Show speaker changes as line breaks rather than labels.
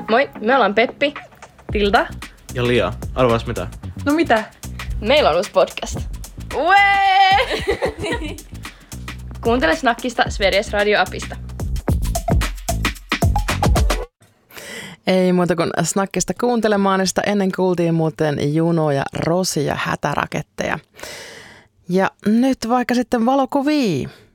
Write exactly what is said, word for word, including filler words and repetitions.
Moi, me ollaan Peppi, Tilda
ja Lia. Arvaas mitä?
No mitä?
Meillä on uusi podcast.
Uee!
Kuuntele Snackista Sveriges Radio-apista.
Ei muuta kuin Snackista kuuntelemaan, sitä ennen kuultiin muuten Junoja, Rosi ja Hätäraketteja. Ja nyt vaikka sitten valokuvia.